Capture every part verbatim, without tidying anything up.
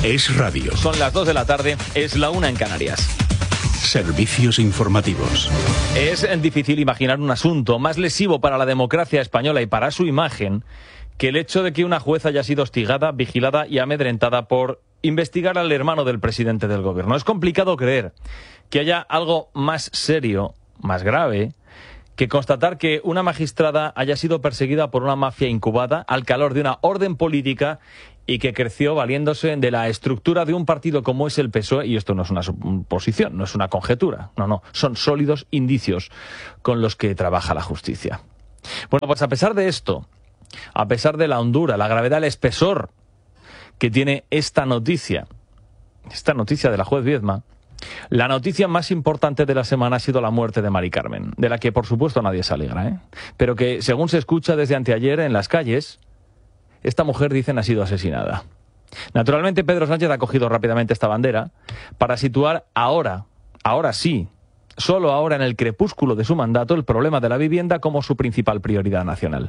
Es radio. Son las dos de la tarde, es la una en Canarias. Servicios informativos. Es difícil imaginar un asunto más lesivo para la democracia española y para su imagen que el hecho de que una jueza haya sido hostigada, vigilada y amedrentada por investigar al hermano del presidente del gobierno. Es complicado creer que haya algo más serio, más grave, que constatar que una magistrada haya sido perseguida por una mafia incubada al calor de una orden política y que creció valiéndose de la estructura de un partido como es el P S O E, y esto no es una suposición, no es una conjetura, no, no, son sólidos indicios con los que trabaja la justicia. Bueno, pues a pesar de esto, a pesar de la hondura, la gravedad, el espesor que tiene esta noticia, esta noticia de la juez Viedma, la noticia más importante de la semana ha sido la muerte de Mari Carmen, de la que por supuesto nadie se alegra, ¿eh? Pero que según se escucha desde anteayer en las calles, esta mujer, dicen, ha sido asesinada. Naturalmente Pedro Sánchez ha cogido rápidamente esta bandera para situar ahora, ahora sí, solo ahora en el crepúsculo de su mandato, el problema de la vivienda como su principal prioridad nacional.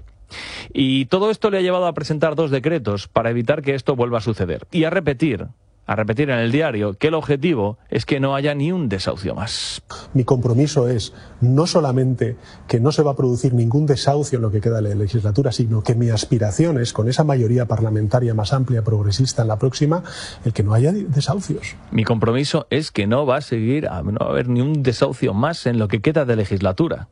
Y todo esto le ha llevado a presentar dos decretos para evitar que esto vuelva a suceder y a repetir, a repetir en el diario que el objetivo es que no haya ni un desahucio más. Mi compromiso es no solamente que no se va a producir ningún desahucio en lo que queda de la legislatura, sino que mi aspiración es, con esa mayoría parlamentaria más amplia, progresista en la próxima, el que no haya desahucios. Mi compromiso es que no va a seguir, no va a haber ni un desahucio más en lo que queda de legislatura.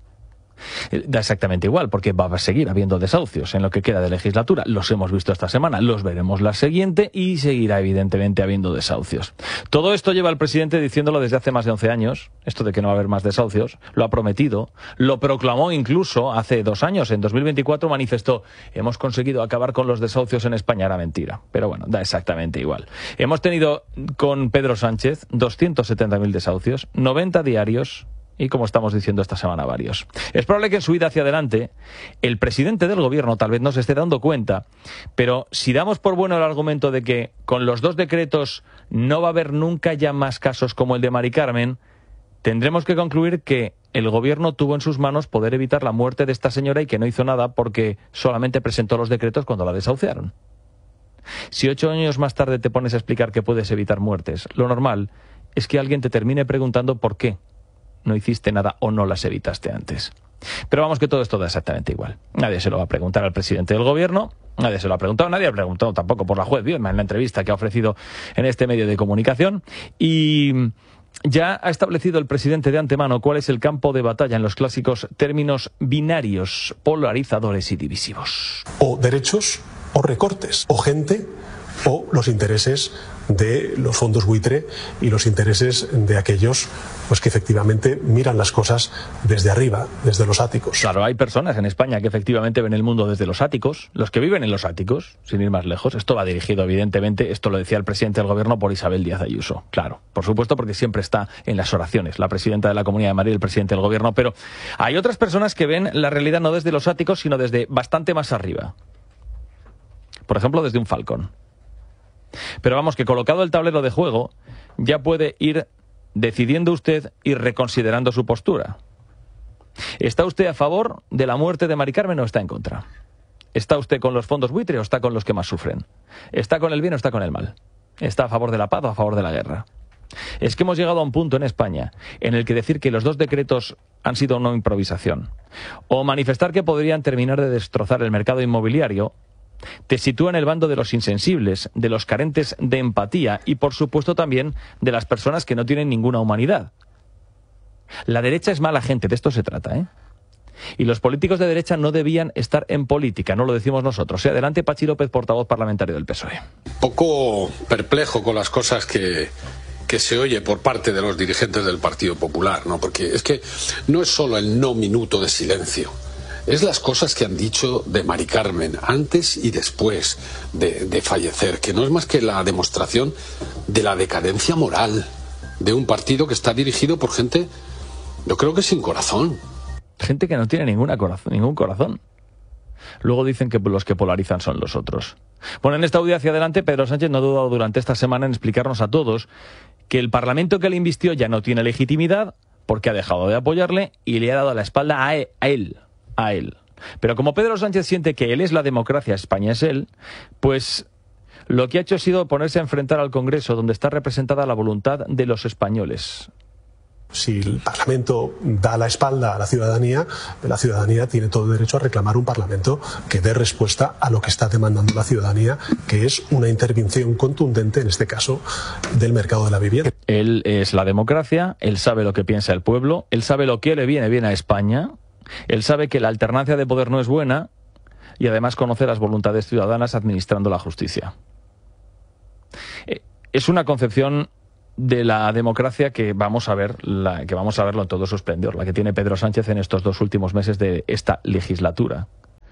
Da exactamente igual, porque va a seguir habiendo desahucios en lo que queda de legislatura. Los hemos visto esta semana, los veremos la siguiente y seguirá evidentemente habiendo desahucios. Todo esto lleva al presidente diciéndolo desde hace más de once años, esto de que no va a haber más desahucios, lo ha prometido, lo proclamó incluso hace dos años, en dos mil veinticuatro manifestó: hemos conseguido acabar con los desahucios en España. Era mentira, pero bueno, da exactamente igual. Hemos tenido con Pedro Sánchez doscientos setenta mil desahucios, noventa diarios, y como estamos diciendo esta semana varios. Es probable que en su vida hacia adelante el presidente del gobierno tal vez no se esté dando cuenta, pero si damos por bueno el argumento de que con los dos decretos no va a haber nunca ya más casos como el de Mari Carmen, tendremos que concluir que el gobierno tuvo en sus manos poder evitar la muerte de esta señora y que no hizo nada porque solamente presentó los decretos cuando la desahuciaron. Si ocho años más tarde te pones a explicar que puedes evitar muertes, lo normal es que alguien te termine preguntando por qué no hiciste nada o no las evitaste antes. Pero vamos, que todo esto da exactamente igual. Nadie se lo va a preguntar al presidente del gobierno, nadie se lo ha preguntado, nadie ha preguntado tampoco por la juez Viedma en la entrevista que ha ofrecido en este medio de comunicación, y ya ha establecido el presidente de antemano cuál es el campo de batalla en los clásicos términos binarios, polarizadores y divisivos. O derechos o recortes, o gente o los intereses de los fondos buitre y los intereses de aquellos pues que efectivamente miran las cosas desde arriba, desde los áticos. Claro, hay personas en España que efectivamente ven el mundo desde los áticos, los que viven en los áticos, sin ir más lejos. Esto va dirigido, evidentemente, esto lo decía el presidente del gobierno, por Isabel Díaz Ayuso. Claro, por supuesto, porque siempre está en las oraciones la presidenta de la Comunidad de Madrid y el presidente del gobierno, pero hay otras personas que ven la realidad no desde los áticos, sino desde bastante más arriba. Por ejemplo, desde un falcón. Pero vamos, que colocado el tablero de juego, ya puede ir decidiendo usted y reconsiderando su postura. ¿Está usted a favor de la muerte de Mari Carmen o está en contra? ¿Está usted con los fondos buitre o está con los que más sufren? ¿Está con el bien o está con el mal? ¿Está a favor de la paz o a favor de la guerra? Es que hemos llegado a un punto en España en el que decir que los dos decretos han sido una improvisación o manifestar que podrían terminar de destrozar el mercado inmobiliario te sitúa en el bando de los insensibles, de los carentes de empatía y, por supuesto, también de las personas que no tienen ninguna humanidad. La derecha es mala gente, de esto se trata, ¿eh? Y los políticos de derecha no debían estar en política, no lo decimos nosotros. Sí, adelante, Pachi López, portavoz parlamentario del P S O E. Poco perplejo con las cosas que, que se oye por parte de los dirigentes del Partido Popular, ¿no? Porque es que no es solo el no minuto de silencio. Es las cosas que han dicho de Mari Carmen antes y después de, de fallecer, que no es más que la demostración de la decadencia moral de un partido que está dirigido por gente, yo creo que sin corazón. Gente que no tiene ninguna corazón, ningún corazón. Luego dicen que los que polarizan son los otros. Bueno, en esta audiencia hacia adelante, Pedro Sánchez no ha dudado durante esta semana en explicarnos a todos que el Parlamento que le invistió ya no tiene legitimidad porque ha dejado de apoyarle y le ha dado la espalda a él. A él. A él. Pero como Pedro Sánchez siente que él es la democracia, España es él, pues Lo que ha hecho ha sido ponerse a enfrentar al Congreso, donde está representada la voluntad de los españoles. Si el Parlamento da la espalda a la ciudadanía, la ciudadanía tiene todo el derecho a reclamar un Parlamento que dé respuesta a lo que está demandando la ciudadanía, que es una intervención contundente, en este caso, del mercado de la vivienda. Él es la democracia, él sabe lo que piensa el pueblo, él sabe lo que le viene bien a España, él sabe que la alternancia de poder no es buena y además conoce las voluntades ciudadanas administrando la justicia. Es una concepción de la democracia que vamos a ver, la, que vamos a verlo en todo su esplendor, la que tiene Pedro Sánchez en estos dos últimos meses de esta legislatura.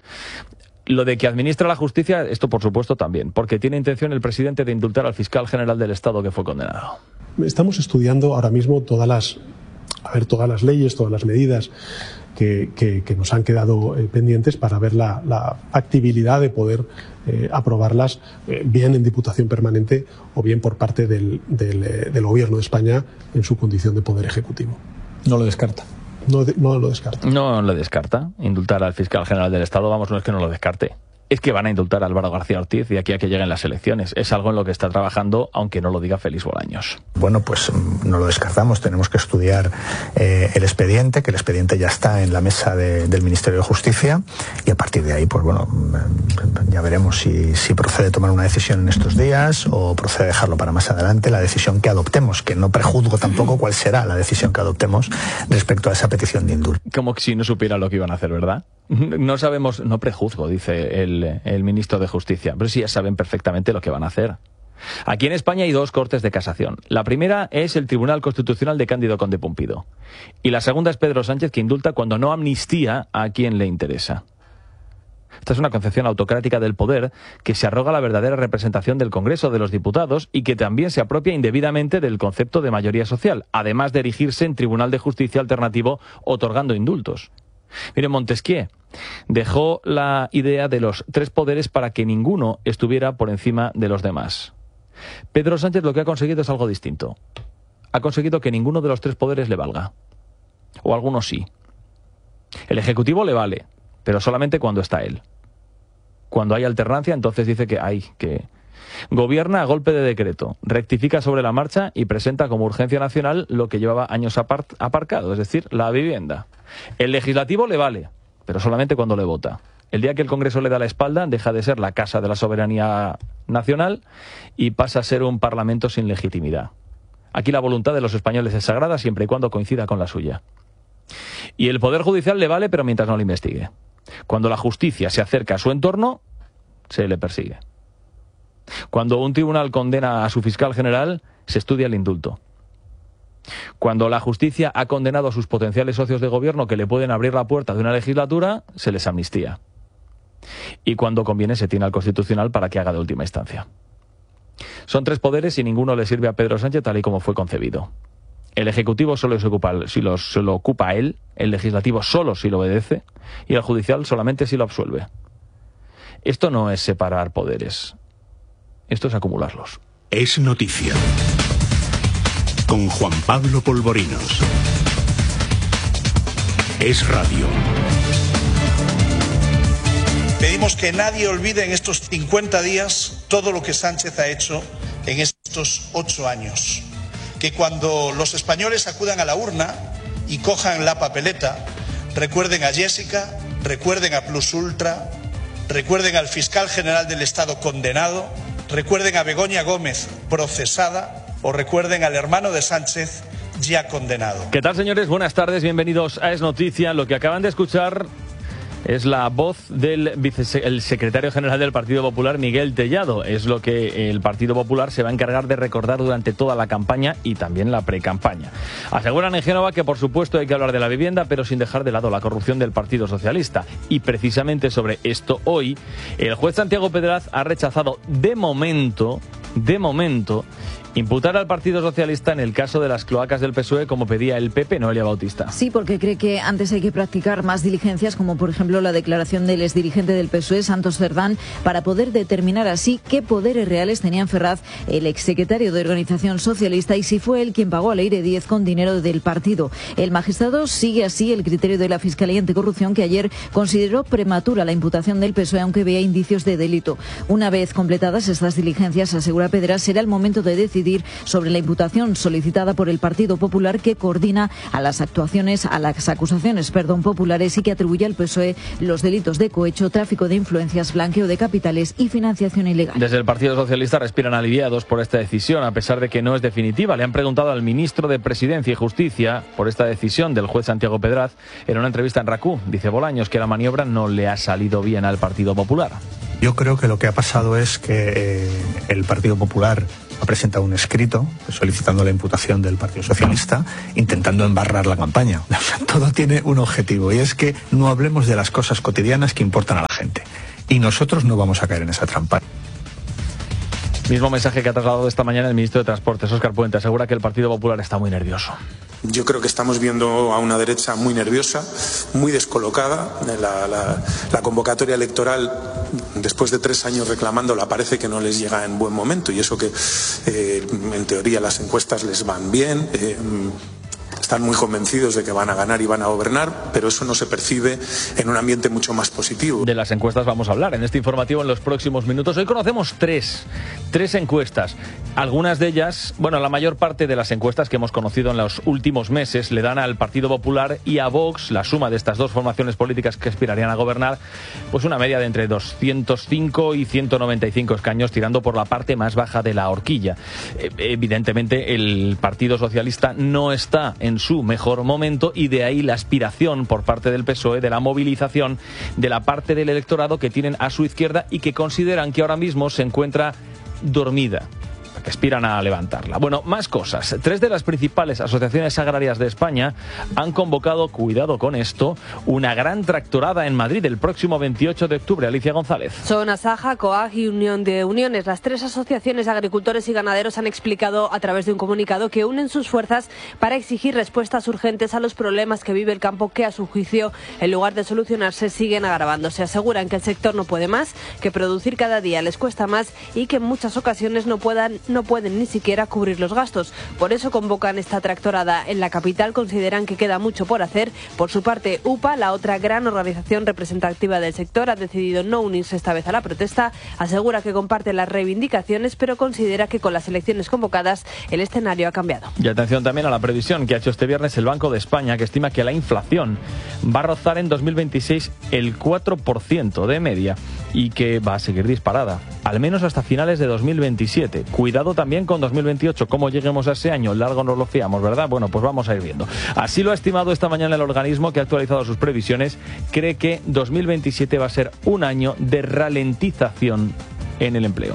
Lo de que administra la justicia, esto por supuesto también, porque tiene intención el presidente de indultar al fiscal general del Estado que fue condenado. Estamos estudiando ahora mismo todas las, a ver, todas las leyes, todas las medidas que, que, que nos han quedado eh, pendientes para ver la, la factibilidad de poder eh, aprobarlas eh, bien en Diputación Permanente o bien por parte del, del, eh, del Gobierno de España en su condición de Poder Ejecutivo. No lo descarta. No, de, no lo descarta. No lo descarta. Indultar al fiscal general del Estado, vamos, no es que no lo descarte. Es que van a indultar a Álvaro García Ortiz de aquí a que lleguen las elecciones. Es algo en lo que está trabajando, aunque no lo diga Félix Bolaños. Bueno, pues no lo descartamos. Tenemos que estudiar eh, el expediente, que el expediente ya está en la mesa de, del Ministerio de Justicia, y a partir de ahí, pues bueno, ya veremos si, si procede tomar una decisión en estos días o procede dejarlo para más adelante, la decisión que adoptemos, que no prejuzgo tampoco cuál será la decisión que adoptemos respecto a esa petición de indulto. Como si no supiera lo que iban a hacer, ¿verdad? No sabemos, no prejuzgo, dice el, el ministro de Justicia, pero sí ya saben perfectamente lo que van a hacer. Aquí en España hay dos cortes de casación. La primera es el Tribunal Constitucional de Cándido Conde Pumpido. Y la segunda es Pedro Sánchez, que indulta cuando no amnistía a quien le interesa. Esta es una concepción autocrática del poder que se arroga la verdadera representación del Congreso de los Diputados y que también se apropia indebidamente del concepto de mayoría social, además de erigirse en Tribunal de Justicia alternativo otorgando indultos. Mire, Montesquieu dejó la idea de los tres poderes para que ninguno estuviera por encima de los demás. Pedro Sánchez lo que ha conseguido es algo distinto. Ha conseguido que ninguno de los tres poderes le valga. O algunos sí. El Ejecutivo le vale, pero solamente cuando está él. Cuando hay alternancia, entonces dice que hay, que gobierna a golpe de decreto, rectifica sobre la marcha y presenta como urgencia nacional lo que llevaba años apart- aparcado, es decir, la vivienda. El Legislativo le vale, pero solamente cuando le vota. El día que el Congreso le da la espalda, deja de ser la Casa de la Soberanía Nacional y pasa a ser un Parlamento sin legitimidad. Aquí la voluntad de los españoles es sagrada siempre y cuando coincida con la suya. Y el Poder Judicial le vale, pero mientras no lo investigue. Cuando la justicia se acerca a su entorno, se le persigue. Cuando un tribunal condena a su fiscal general, se estudia el indulto. Cuando la justicia ha condenado a sus potenciales socios de gobierno que le pueden abrir la puerta de una legislatura, se les amnistía. Y cuando conviene se tiene al Constitucional para que haga de última instancia. Son tres poderes y ninguno le sirve a Pedro Sánchez tal y como fue concebido. El Ejecutivo solo se ocupa, si lo, se lo ocupa él, el Legislativo solo si lo obedece y el Judicial solamente si lo absuelve. Esto no es separar poderes, esto es acumularlos. Es noticia. Con Juan Pablo Polvorinos. Es radio. Pedimos que nadie olvide en estos cincuenta días todo lo que Sánchez ha hecho en estos ocho años. Que cuando los españoles acudan a la urna y cojan la papeleta, recuerden a Jessica, recuerden a Plus Ultra, recuerden al fiscal general del Estado condenado, recuerden a Begoña Gómez procesada o recuerden al hermano de Sánchez ya condenado. ¿Qué tal, señores? Buenas tardes, bienvenidos a Es Noticia. Lo que acaban de escuchar es la voz del vice, el secretario general del Partido Popular, Miguel Tellado. Es lo que el Partido Popular se va a encargar de recordar durante toda la campaña y también la precampaña. Aseguran en Génova que por supuesto hay que hablar de la vivienda, pero sin dejar de lado la corrupción del Partido Socialista. Y precisamente sobre esto hoy, el juez Santiago Pedraz ha rechazado de momento de momento, imputar al Partido Socialista en el caso de las cloacas del P S O E como pedía el P P, Noelia Bautista. Sí, porque cree que antes hay que practicar más diligencias, como por ejemplo la declaración del exdirigente del P S O E, Santos Cerdán, para poder determinar así qué poderes reales tenía en Ferraz el exsecretario de Organización Socialista y si fue él quien pagó a Leire Díez con dinero del partido. El magistrado sigue así el criterio de la Fiscalía Anticorrupción, que ayer consideró prematura la imputación del P S O E, aunque veía indicios de delito. Una vez completadas estas diligencias, asegura Pedras, será el momento de decidir sobre la imputación solicitada por el Partido Popular, que coordina a las actuaciones, a las acusaciones, perdón, populares, y que atribuye al P S O E los delitos de cohecho, tráfico de influencias, blanqueo de capitales y financiación ilegal. Desde el Partido Socialista respiran aliviados por esta decisión, a pesar de que no es definitiva. Le han preguntado al ministro de Presidencia y Justicia por esta decisión del juez Santiago Pedraz en una entrevista en RACU. Dice Bolaños que la maniobra no le ha salido bien al Partido Popular. Yo creo que lo que ha pasado es que eh, el Partido Popular ha presentado un escrito solicitando la imputación del Partido Socialista, intentando embarrar la campaña. Todo tiene un objetivo, y es que no hablemos de las cosas cotidianas que importan a la gente. Y nosotros no vamos a caer en esa trampa. Mismo mensaje que ha trasladado esta mañana el ministro de Transportes, Óscar Puente. Asegura que el Partido Popular está muy nervioso. Yo creo que estamos viendo a una derecha muy nerviosa, muy descolocada. La, la, la convocatoria electoral, después de tres años reclamándola, parece que no les llega en buen momento, y eso que eh, en teoría las encuestas les van bien. Eh, Están muy convencidos de que van a ganar y van a gobernar, pero eso no se percibe en un ambiente mucho más positivo. De las encuestas vamos a hablar en este informativo en los próximos minutos. Hoy conocemos tres, tres encuestas. Algunas de ellas, bueno, la mayor parte de las encuestas que hemos conocido en los últimos meses le dan al Partido Popular y a Vox, la suma de estas dos formaciones políticas que aspirarían a gobernar, pues una media de entre doscientos cinco y ciento noventa y cinco escaños, tirando por la parte más baja de la horquilla. Evidentemente, el Partido Socialista no está en su mejor momento, y de ahí la aspiración por parte del P S O E de la movilización de la parte del electorado que tienen a su izquierda y que consideran que ahora mismo se encuentra dormida, que aspiran a levantarla. Bueno, más cosas. Tres de las principales asociaciones agrarias de España han convocado, cuidado con esto, una gran tractorada en Madrid el próximo veintiocho de octubre. Alicia González. Son Asaja, COAG y Unión de Uniones. Las tres asociaciones de agricultores y ganaderos han explicado a través de un comunicado que unen sus fuerzas para exigir respuestas urgentes a los problemas que vive el campo, que a su juicio, en lugar de solucionarse, siguen agravando. Se aseguran que el sector no puede más, que producir cada día les cuesta más y que en muchas ocasiones no puedan no pueden ni siquiera cubrir los gastos. Por eso convocan esta tractorada en la capital. Consideran que queda mucho por hacer. Por su parte, U P A, la otra gran organización representativa del sector, ha decidido no unirse esta vez a la protesta. Asegura que comparte las reivindicaciones, pero considera que con las elecciones convocadas el escenario ha cambiado. Y atención también a la previsión que ha hecho este viernes el Banco de España, que estima que la inflación va a rozar en dos mil veintiséis el cuatro por ciento de media y que va a seguir disparada, al menos hasta finales de dos mil veintisiete. Cuidado también con dos mil veintiocho, cómo lleguemos a ese año, largo nos lo fiamos, ¿verdad? Bueno, pues vamos a ir viendo. Así lo ha estimado esta mañana el organismo, que ha actualizado sus previsiones. Cree que dos mil veintisiete va a ser un año de ralentización en el empleo.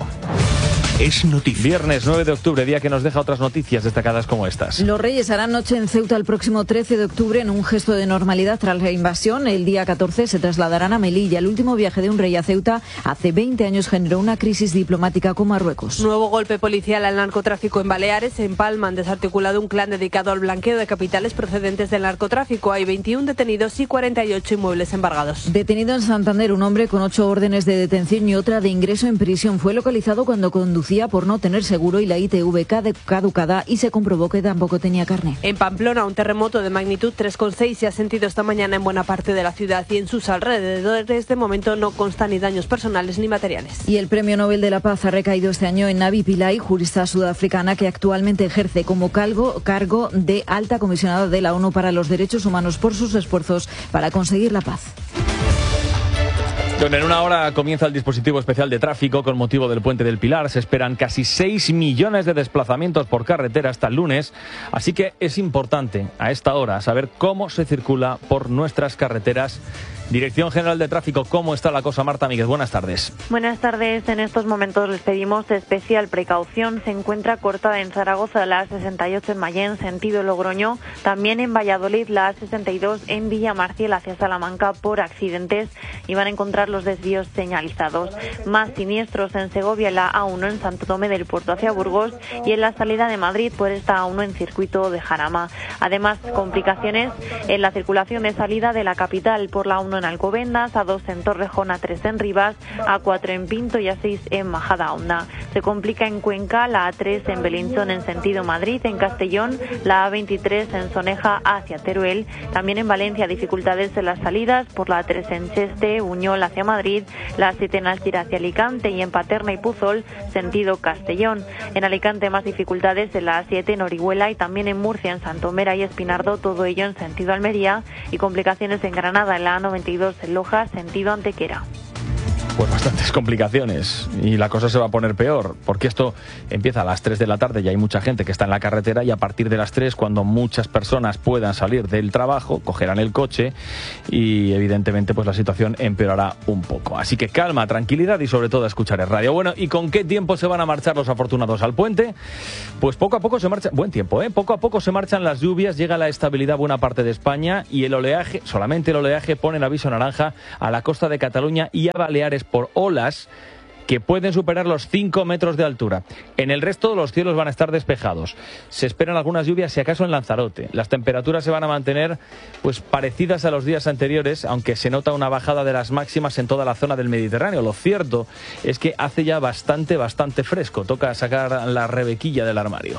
Es noticia. Viernes nueve de octubre, día que nos deja otras noticias destacadas como estas. Los Reyes harán noche en Ceuta el próximo trece de octubre en un gesto de normalidad tras la invasión. El día catorce se trasladarán a Melilla. El último viaje de un rey a Ceuta hace veinte años generó una crisis diplomática con Marruecos. Nuevo golpe policial al narcotráfico en Baleares. En Palma han desarticulado un clan dedicado al blanqueo de capitales procedentes del narcotráfico. Hay veintiún detenidos y cuarenta y ocho inmuebles embargados. Detenido en Santander un hombre con ocho órdenes de detención y otra de ingreso en prisión. Fue localizado cuando conducía por no tener seguro y la I T V caducada, y se comprobó que tampoco tenía carné. En Pamplona, un terremoto de magnitud tres coma seis se ha sentido esta mañana en buena parte de la ciudad y en sus alrededores. De momento no constan ni daños personales ni materiales. Y el Premio Nobel de la Paz ha recaído este año en Navi Pillay, jurista sudafricana que actualmente ejerce como cargo, cargo de alta comisionada de la ONU para los Derechos Humanos por sus esfuerzos para conseguir la paz. En una hora comienza el dispositivo especial de tráfico con motivo del Puente del Pilar. Se esperan casi seis millones de desplazamientos por carretera hasta el lunes, así que es importante a esta hora saber cómo se circula por nuestras carreteras Dirección General de Tráfico, ¿cómo está la cosa? Marta Míguez, buenas tardes. Buenas tardes. En estos momentos les pedimos especial precaución. Se encuentra cortada en Zaragoza la A sesenta y ocho en Mayén, sentido Logroño. También en Valladolid la A sesenta y dos en Villamarciel hacia Salamanca por accidentes y van a encontrar los desvíos señalizados. Más siniestros en Segovia, la A uno en Santo Tomé del Puerto hacia Burgos y en la salida de Madrid por esta A uno en circuito de Jarama. Además, complicaciones en la circulación de salida de la capital por la A uno en Alcobendas, A dos en Torrejón, A tres en Rivas, A cuatro en Pinto y A seis en Majadahonda. Se complica en Cuenca la A tres en Belinchón en sentido Madrid, en Castellón la A veintitrés en Soneja hacia Teruel, también en Valencia dificultades en las salidas por la A tres en Cheste, Buñol hacia Madrid, la A siete en Alcira hacia Alicante y en Paterna y Puzol sentido Castellón. En Alicante más dificultades en la A siete en Orihuela y también en Murcia, en Santomera y Espinardo, todo ello en sentido Almería, y complicaciones en Granada en la A noventa y dos en Loja, sentido Antequera. Pues bastantes complicaciones y la cosa se va a poner peor, porque esto empieza a las tres de la tarde y hay mucha gente que está en la carretera, y a partir de las tres, cuando muchas personas puedan salir del trabajo, cogerán el coche y evidentemente pues la situación empeorará un poco. Así que calma, tranquilidad y sobre todo escuchar el radio. Bueno, ¿y con qué tiempo se van a marchar los afortunados al puente? Pues poco a poco se marcha, buen tiempo, ¿eh? Poco a poco se marchan las lluvias, llega la estabilidad a buena parte de España y el oleaje, solamente el oleaje pone en aviso naranja a la costa de Cataluña y a Baleares por olas que pueden superar los cinco metros de altura. En el resto los cielos van a estar despejados. Se esperan algunas lluvias, si acaso en Lanzarote. Las temperaturas se van a mantener pues parecidas a los días anteriores, aunque se nota una bajada de las máximas en toda la zona del Mediterráneo. Lo cierto es que hace ya bastante, bastante fresco. Toca sacar la rebequilla del armario.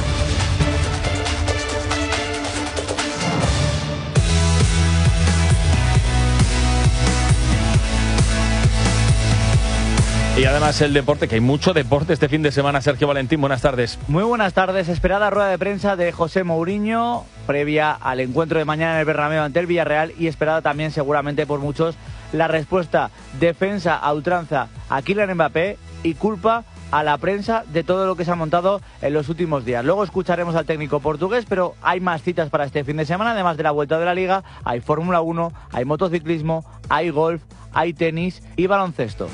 Y además el deporte, que hay mucho deporte este fin de semana. Sergio Valentín, buenas tardes. Muy buenas tardes. Esperada rueda de prensa de José Mourinho previa al encuentro de mañana en el Bernabéu ante el Villarreal, y esperada también seguramente por muchos la respuesta defensa a ultranza a Kylian Mbappé y culpa a la prensa de todo lo que se ha montado en los últimos días. Luego escucharemos al técnico portugués, pero hay más citas para este fin de semana. Además de la vuelta de la Liga, hay Fórmula uno, hay motociclismo, hay golf, hay tenis y baloncesto.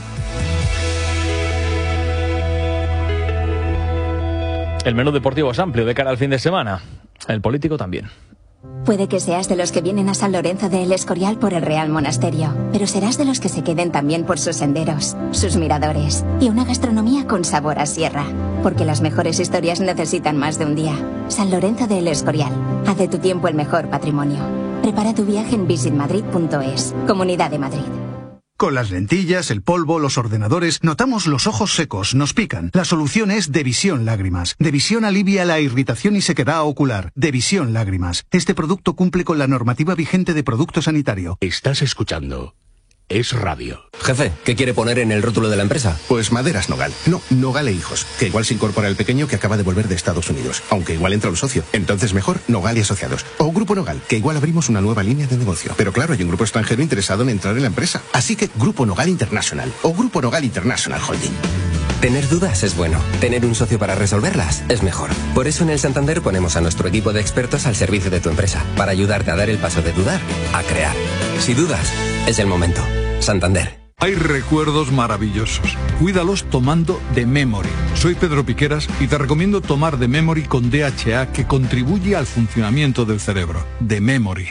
El menú deportivo es amplio de cara al fin de semana. El político también. Puede que seas de los que vienen a San Lorenzo de El Escorial por el Real Monasterio, pero serás de los que se queden también por sus senderos, sus miradores y una gastronomía con sabor a sierra. Porque las mejores historias necesitan más de un día. San Lorenzo de El Escorial. Haz de tu tiempo el mejor patrimonio. Prepara tu viaje en visit madrid punto es. Comunidad de Madrid. Con las lentillas, el polvo, los ordenadores, notamos los ojos secos, nos pican. La solución es Devisión Lágrimas. Devisión alivia la irritación y sequedad ocular. Devisión Lágrimas. Este producto cumple con la normativa vigente de producto sanitario. Estás escuchando Es Radio. Jefe, ¿qué quiere poner en el rótulo de la empresa? Pues Maderas Nogal. No, Nogal e Hijos. Que igual se incorpora el pequeño que acaba de volver de Estados Unidos. Aunque igual entra un socio. Entonces mejor Nogal y Asociados. O Grupo Nogal, que igual abrimos una nueva línea de negocio. Pero claro, hay un grupo extranjero interesado en entrar en la empresa. Así que Grupo Nogal International. O Grupo Nogal International Holding. Tener dudas es bueno. Tener un socio para resolverlas es mejor. Por eso en el Santander ponemos a nuestro equipo de expertos al servicio de tu empresa. Para ayudarte a dar el paso de dudar a crear. Si dudas, es el momento. Santander. Hay recuerdos maravillosos. Cuídalos tomando The Memory. Soy Pedro Piqueras y te recomiendo tomar The Memory con D H A, que contribuye al funcionamiento del cerebro. The Memory.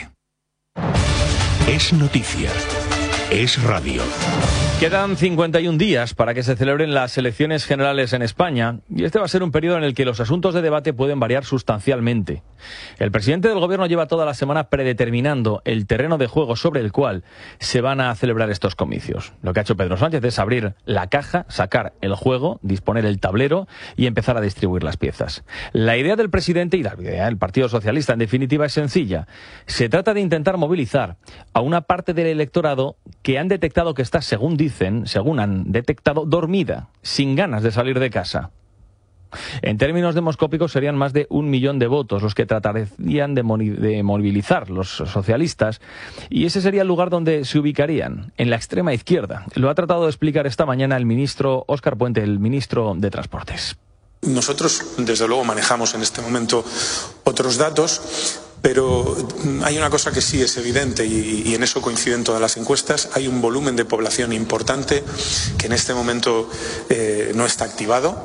Es noticia. Es radio. Quedan cincuenta y un días para que se celebren las elecciones generales en España, y este va a ser un periodo en el que los asuntos de debate pueden variar sustancialmente. El presidente del gobierno lleva toda la semana predeterminando el terreno de juego sobre el cual se van a celebrar estos comicios. Lo que ha hecho Pedro Sánchez es abrir la caja, sacar el juego, disponer el tablero y empezar a distribuir las piezas. La idea del presidente y la idea del Partido Socialista, en definitiva, es sencilla. Se trata de intentar movilizar a una parte del electorado que han detectado que está, según dicen, según han detectado, dormida, sin ganas de salir de casa. En términos demoscópicos serían más de un millón de votos los que tratarían de, de movilizar los socialistas, y ese sería el lugar donde se ubicarían, en la extrema izquierda. Lo ha tratado de explicar esta mañana el ministro Óscar Puente, el ministro de Transportes. Nosotros, desde luego, manejamos en este momento otros datos. Pero hay una cosa que sí es evidente y, y en eso coinciden todas las encuestas. Hay un volumen de población importante que en este momento eh, no está activado,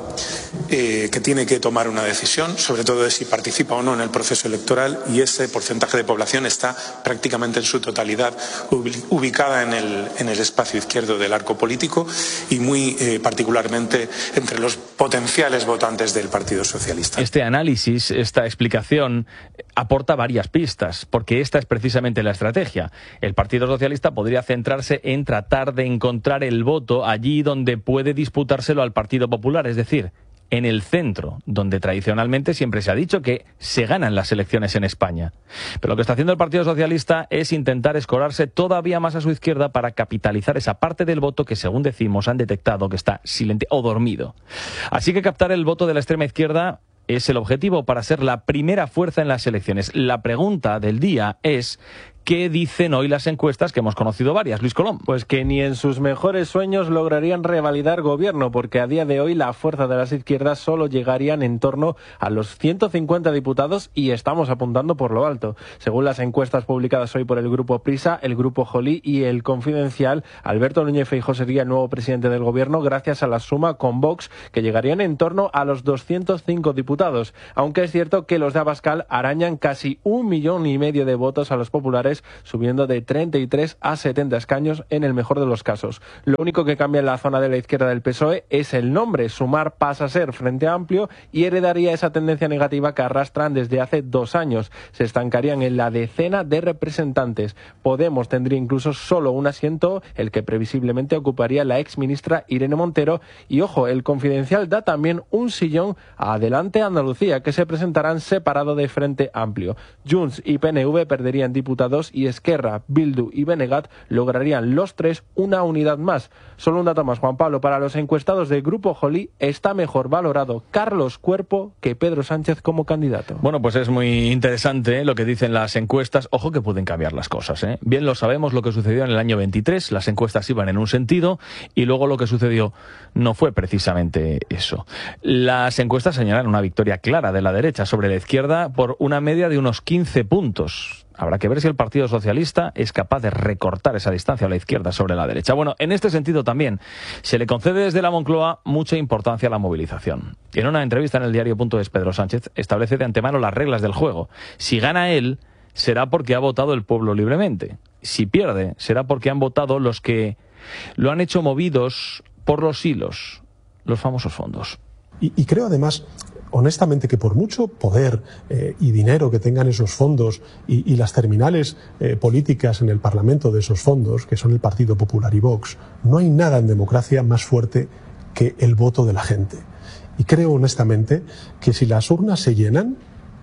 eh, que tiene que tomar una decisión, sobre todo de si participa o no en el proceso electoral, y ese porcentaje de población está prácticamente en su totalidad ubicada en el, en el espacio izquierdo del arco político y muy eh, particularmente entre los potenciales votantes del Partido Socialista. Este análisis, esta explicación, aporta varias pistas, porque esta es precisamente la estrategia. El Partido Socialista podría centrarse en tratar de encontrar el voto allí donde puede disputárselo al Partido Popular, es decir, en el centro, donde tradicionalmente siempre se ha dicho que se ganan las elecciones en España. Pero lo que está haciendo el Partido Socialista es intentar escorarse todavía más a su izquierda para capitalizar esa parte del voto que, según decimos, han detectado que está silente o dormido. Así que captar el voto de la extrema izquierda es el objetivo para ser la primera fuerza en las elecciones. La pregunta del día es: ¿qué dicen hoy las encuestas, que hemos conocido varias? Luis Colón. Pues que ni en sus mejores sueños lograrían revalidar gobierno, porque a día de hoy la fuerza de las izquierdas solo llegarían en torno a los ciento cincuenta diputados y estamos apuntando por lo alto. Según las encuestas publicadas hoy por el Grupo Prisa, el Grupo Joly y el Confidencial, Alberto Núñez Feijóo sería el nuevo presidente del gobierno gracias a la suma con Vox, que llegarían en torno a los doscientos cinco diputados. Aunque es cierto que los de Abascal arañan casi un millón y medio de votos a los populares, subiendo de treinta y tres a setenta escaños en el mejor de los casos. Lo único que cambia en la zona de la izquierda del P S O E es el nombre. Sumar pasa a ser Frente Amplio y heredaría esa tendencia negativa que arrastran desde hace dos años. Se estancarían en la decena de representantes. Podemos tendría incluso solo un asiento, el que previsiblemente ocuparía la exministra Irene Montero. Y ojo, el Confidencial da también un sillón a Adelante Andalucía, que se presentarán separado de Frente Amplio. Junts y P N V perderían diputados y Esquerra, Bildu y Benegat lograrían los tres una unidad más. Solo un dato más, Juan Pablo: para los encuestados del Grupo Joly está mejor valorado Carlos Cuerpo que Pedro Sánchez como candidato. Bueno, pues es muy interesante, ¿eh?, lo que dicen las encuestas. Ojo que pueden cambiar las cosas, ¿eh? Bien lo sabemos lo que sucedió en el año veintitrés, las encuestas iban en un sentido y luego lo que sucedió no fue precisamente eso. Las encuestas señalan una victoria clara de la derecha sobre la izquierda por una media de unos quince puntos. Habrá que ver si el Partido Socialista es capaz de recortar esa distancia a la izquierda sobre la derecha. Bueno, en este sentido también se le concede desde la Moncloa mucha importancia a la movilización. Y en una entrevista en el diario.es, Pedro Sánchez establece de antemano las reglas del juego. Si gana él, será porque ha votado el pueblo libremente. Si pierde, será porque han votado los que lo han hecho movidos por los hilos, los famosos fondos. Y, y creo además, honestamente, que por mucho poder eh, y dinero que tengan esos fondos y, y las terminales eh, políticas en el Parlamento de esos fondos, que son el Partido Popular y Vox, no hay nada en democracia más fuerte que el voto de la gente. Y creo honestamente que si las urnas se llenan,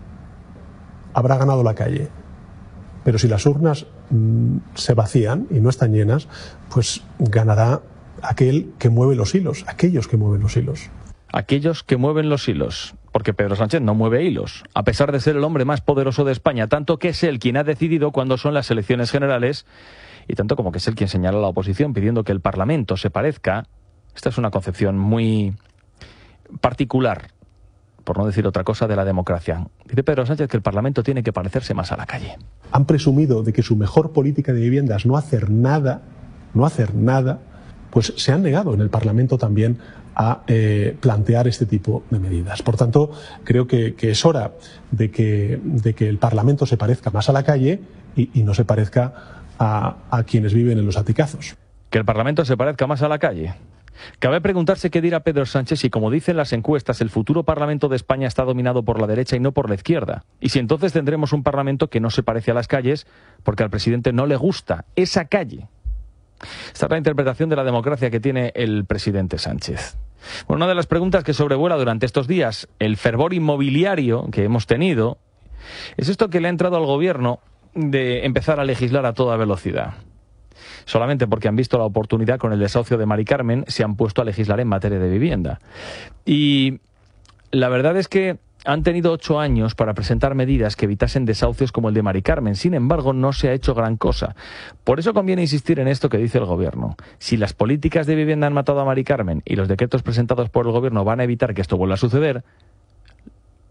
habrá ganado la calle. Pero si las urnas mmm, se vacían y no están llenas, pues ganará aquel que mueve los hilos, aquellos que mueven los hilos. Aquellos que mueven los hilos, porque Pedro Sánchez no mueve hilos, a pesar de ser el hombre más poderoso de España, tanto que es él quien ha decidido cuándo son las elecciones generales y tanto como que es él quien señala a la oposición pidiendo que el Parlamento se parezca. Esta es una concepción muy particular, por no decir otra cosa, de la democracia. Dice Pedro Sánchez que el Parlamento tiene que parecerse más a la calle. Han presumido de que su mejor política de vivienda es no hacer nada, no hacer nada, pues se han negado en el Parlamento también a eh, plantear este tipo de medidas. Por tanto, creo que, que es hora de que, de que el Parlamento se parezca más a la calle y, y no se parezca a, a quienes viven en los aticazos. Que el Parlamento se parezca más a la calle. Cabe preguntarse qué dirá Pedro Sánchez si, como dicen las encuestas, el futuro Parlamento de España está dominado por la derecha y no por la izquierda. Y si entonces tendremos un Parlamento que no se parece a las calles porque al presidente no le gusta esa calle. Esta es la interpretación de la democracia que tiene el presidente Sánchez. Bueno, una de las preguntas que sobrevuela durante estos días el fervor inmobiliario que hemos tenido es esto que le ha entrado al gobierno de empezar a legislar a toda velocidad. Solamente porque han visto la oportunidad con el desahucio de Mari Carmen se han puesto a legislar en materia de vivienda. Y la verdad es que han tenido ocho años para presentar medidas que evitasen desahucios como el de Mari Carmen. Sin embargo, no se ha hecho gran cosa. Por eso conviene insistir en esto que dice el gobierno. Si las políticas de vivienda han matado a Mari Carmen y los decretos presentados por el gobierno van a evitar que esto vuelva a suceder,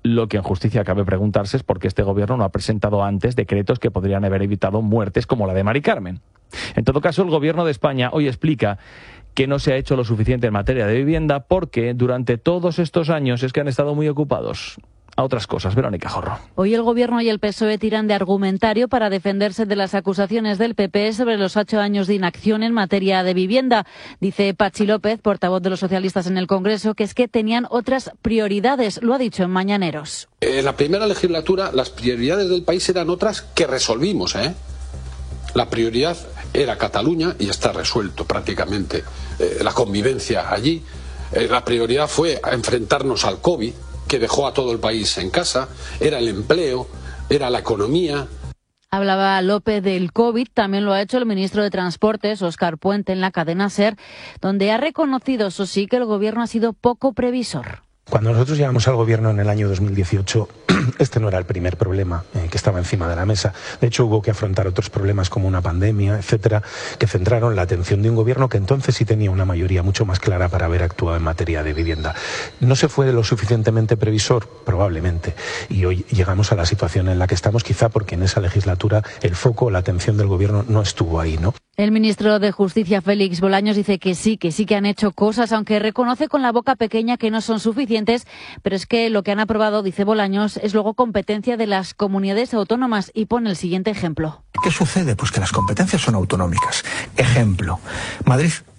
Lo que en justicia cabe preguntarse es por qué este gobierno no ha presentado antes decretos que podrían haber evitado muertes como la de Mari Carmen. En todo caso, el gobierno de España hoy explica que no se ha hecho lo suficiente en materia de vivienda porque durante todos estos años es que han estado muy ocupados a otras cosas. Verónica Jorro. Hoy el Gobierno y el P S O E tiran de argumentario para defenderse de las acusaciones del P P sobre los ocho años de inacción en materia de vivienda. Dice Patxi López, portavoz de los socialistas en el Congreso, que es que tenían otras prioridades. Lo ha dicho en Mañaneros. En la primera legislatura las prioridades del país eran otras que resolvimos, ¿eh? La prioridad era Cataluña y está resuelto prácticamente eh, la convivencia allí. Eh, la prioridad fue enfrentarnos al COVID, que dejó a todo el país en casa, era el empleo, era la economía. Hablaba López del COVID, también lo ha hecho el ministro de Transportes, Óscar Puente, en la cadena SER, donde ha reconocido, eso sí, que el gobierno ha sido poco previsor. Cuando nosotros llegamos al gobierno en el año dos mil dieciocho, este no era el primer problema eh, que estaba encima de la mesa. De hecho, hubo que afrontar otros problemas como una pandemia, etcétera, que centraron la atención de un gobierno que entonces sí tenía una mayoría mucho más clara para haber actuado en materia de vivienda. ¿No se fue lo suficientemente previsor? Probablemente. Y hoy llegamos a la situación en la que estamos, quizá porque en esa legislatura el foco, la atención del gobierno no estuvo ahí, ¿no? El ministro de Justicia, Félix Bolaños, dice que sí, que sí que han hecho cosas, aunque reconoce con la boca pequeña que no son suficientes, pero es que lo que han aprobado, dice Bolaños, es luego competencia de las comunidades autónomas y pone el siguiente ejemplo. ¿Qué sucede? Pues que las competencias son autonómicas. Ejemplo, Madrid